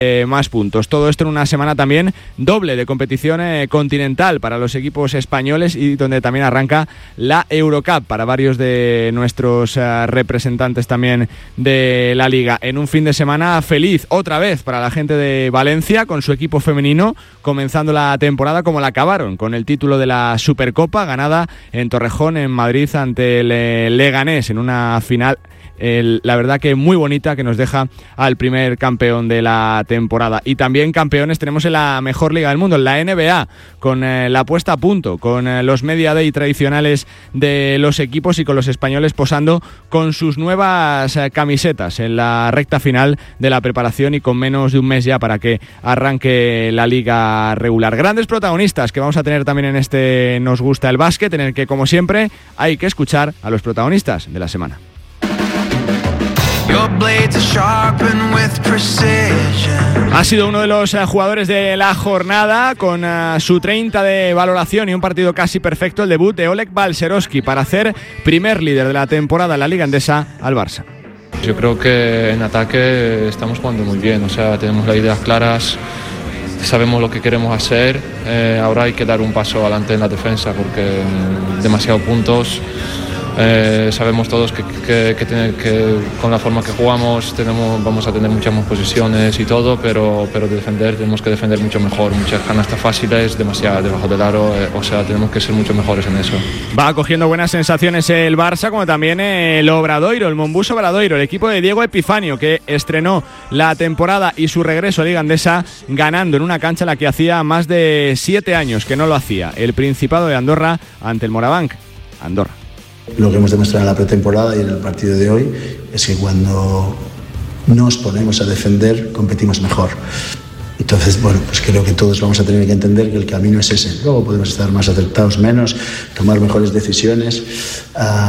más puntos. Todo esto en una semana también doble de competición continental para los equipos españoles y donde también arranca la Eurocup para varios de nuestros representantes también de la Liga. En un fin de semana feliz otra vez para la gente de Valencia con su equipo femenino, comenzando la temporada como la acabaron, con el título de la Supercopa ganada en Torrejón, en Madrid, ante el Leganés en una final. La verdad que muy bonita, que nos deja al primer campeón de la temporada. Y también campeones tenemos en la mejor liga del mundo, en la NBA, con la puesta a punto, con los Media Day tradicionales de los equipos y con los españoles posando con sus nuevas camisetas en la recta final de la preparación y con menos de un mes ya para que arranque la liga regular. Grandes protagonistas que vamos a tener también en este Nos Gusta el Básquet, en el que, como siempre, hay que escuchar a los protagonistas de la semana. Ha sido uno de los jugadores de la jornada con su 30 de valoración y un partido casi perfecto, el debut de Oleg Balcerowski para hacer primer líder de la temporada en la Liga Endesa al Barça. Yo creo que en ataque estamos jugando muy bien, o sea, tenemos las ideas claras, sabemos lo que queremos hacer, ahora hay que dar un paso adelante en la defensa porque demasiados puntos. Sabemos todos que con la forma que jugamos vamos a tener muchas más posiciones y todo, pero tenemos que defender mucho mejor, muchas canastas fáciles, demasiado debajo del aro, o sea, tenemos que ser mucho mejores en eso. Va cogiendo buenas sensaciones el Barça, como también el Obradoiro, el Monbus Obradoiro, el equipo de Diego Epifanio, que estrenó la temporada y su regreso a Liga Endesa ganando en una cancha en la que hacía más de 7 años que no lo hacía, el Principado de Andorra ante el Morabanc Andorra. Lo que hemos demostrado en la pretemporada y en el partido de hoy es que cuando nos ponemos a defender competimos mejor. Entonces, bueno, pues creo que todos vamos a tener que entender que el camino es ese. Luego podemos estar más acertados, menos, tomar mejores decisiones.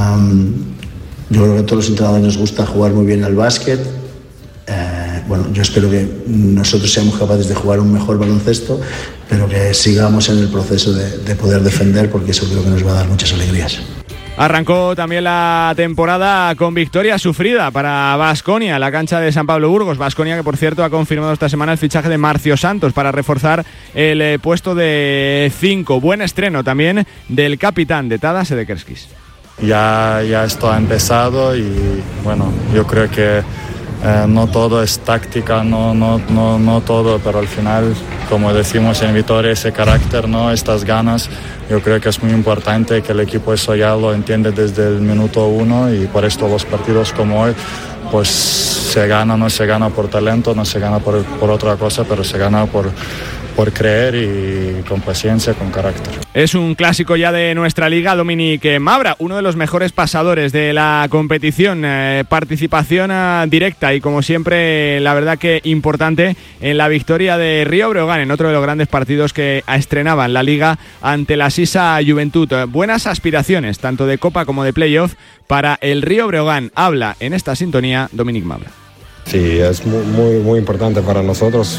Yo creo que a todos los entrenadores nos gusta jugar muy bien al básquet. Bueno, yo espero que nosotros seamos capaces de jugar un mejor baloncesto, pero que sigamos en el proceso de poder defender, porque eso creo que nos va a dar muchas alegrías. Arrancó también la temporada con victoria sufrida para Baskonia, la cancha de San Pablo Burgos. Baskonia, que por cierto ha confirmado esta semana el fichaje de Marcio Santos para reforzar el puesto de 5. Buen estreno también del capitán de Tadas Sedekerskis. Ya esto ha empezado y bueno, yo creo que no todo es táctica, no todo, pero al final, como decimos en Vitoria, ese carácter, ¿no? Estas ganas, yo creo que es muy importante que el equipo eso ya lo entiende desde el minuto 1 y por esto los partidos como hoy, pues se gana, no se gana por talento, no se gana por otra cosa, pero se gana por creer y con paciencia, con carácter. Es un clásico ya de nuestra liga, Dominic Mabra, uno de los mejores pasadores de la competición, participación directa y como siempre la verdad que importante en la victoria de Río Breogán en otro de los grandes partidos que estrenaban la liga ante la Sisa Juventud. Buenas aspiraciones tanto de Copa como de Playoff para el Río Breogán. Habla en esta sintonía Dominic Mabra. Sí, es muy importante para nosotros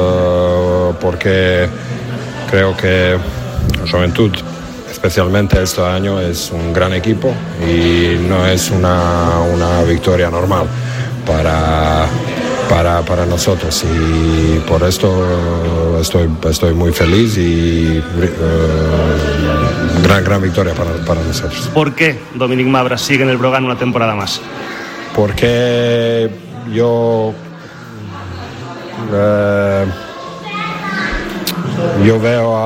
porque creo que Juventud, especialmente este año, es un gran equipo y no es una victoria normal para nosotros y por esto estoy muy feliz y gran victoria para nosotros. ¿Por qué Dominic Mabra sigue en el Breogán una temporada más? Porque yo veo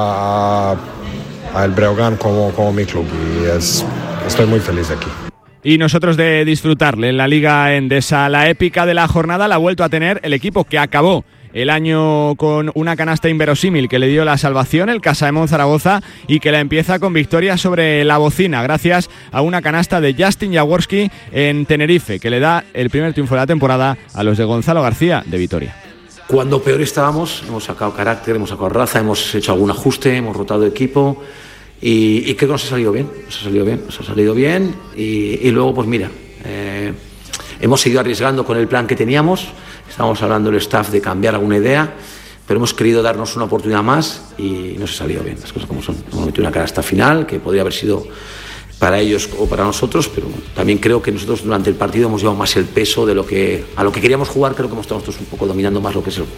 al Breogán como mi club y estoy muy feliz de aquí. Y nosotros de disfrutarle en la Liga Endesa. La épica de la jornada la ha vuelto a tener el equipo que acabó el año con una canasta inverosímil que le dio la salvación, el Casaemón Zaragoza, y que la empieza con victoria sobre la Bocina gracias a una canasta de Justin Jaworski en Tenerife, que le da el primer triunfo de la temporada a los de Gonzalo García de Vitoria. Cuando peor estábamos, hemos sacado carácter, hemos sacado raza, hemos hecho algún ajuste, hemos rotado de equipo y creo que nos ha salido bien, y luego pues mira, hemos seguido arriesgando con el plan que teníamos. Estamos hablando del staff de cambiar alguna idea, pero hemos querido darnos una oportunidad más y nos ha salido bien, las cosas como son. Hemos metido una canasta final que podría haber sido para ellos o para nosotros, pero también creo que nosotros durante el partido hemos llevado más el peso de a lo que queríamos jugar. Creo que hemos estado nosotros un poco dominando más lo que es el juego.